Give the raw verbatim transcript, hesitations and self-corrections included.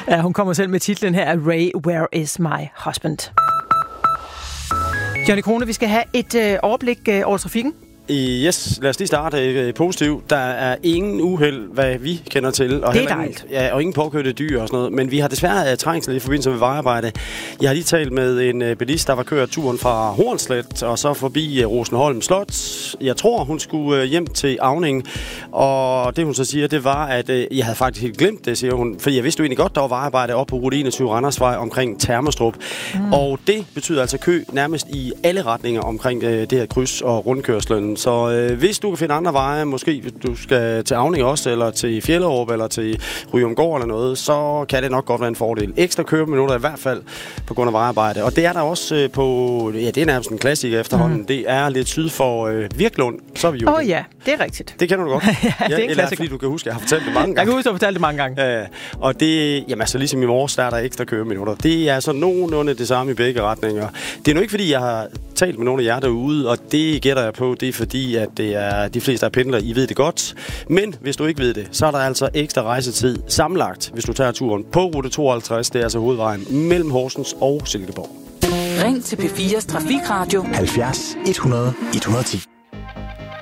Ja, hun kommer selv med titlen her af Ray, Where is my husband? Johnny Krone, vi skal have et øh, overblik øh, over trafikken. Yes, lad os lige starte øh, positivt. Der er ingen uheld, hvad vi kender til. Og det er dejligt. Ja, og ingen påkørte dyr og sådan noget. Men vi har desværre uh, trængsel i forbindelse med vejarbejde. Jeg har lige talt med en uh, bilist, der var kørt turen fra Hornslet og så forbi uh, Rosenholm Slot. Jeg tror, hun skulle uh, hjem til Auning. Og det hun så siger, det var, at uh, jeg havde faktisk helt glemt det, siger hun. For jeg vidste jo egentlig godt, der var vejarbejde op på rute enogtyve Randersvej omkring Termestrup. Mm. Og det betyder altså kø nærmest i alle retninger omkring uh, det her kryds og rundkørslen. Så øh, hvis du kan finde andre veje, måske hvis du skal til Auning også, eller til Fjellerup, eller til Ryomgård eller noget, så kan det nok godt være en fordel. Ekstra køreminutter i hvert fald på grund af vejarbejde. Og det er der også øh, på, ja, det er nærmest en klassiker efterhånden. Mm. Det er lidt syd for øh, Virklund, så er vi jo. Åh oh, ja, det er rigtigt. Det kender du godt. ja, det er en eller klassiker. fordi du kan huske, at jeg har fortalt det mange gange. Jeg kan huske, at jeg har fortalt det mange gange. Ja, og det, jamen altså ligesom i morges, der er der ekstra køreminutter. Det er altså nogenlunde det samme i begge retninger. Det er nu ikke, fordi jeg har talt med nogle af jer derude, og det gætter jeg på, det er fordi, at det er de fleste af pendlere, I ved det godt. Men hvis du ikke ved det, så er der altså ekstra rejsetid sammenlagt, hvis du tager turen på rute tooghalvtreds, det er altså hovedvejen mellem Horsens og Silkeborg. Ring til P fires Trafikradio halvfjerds et hundrede et hundrede og ti.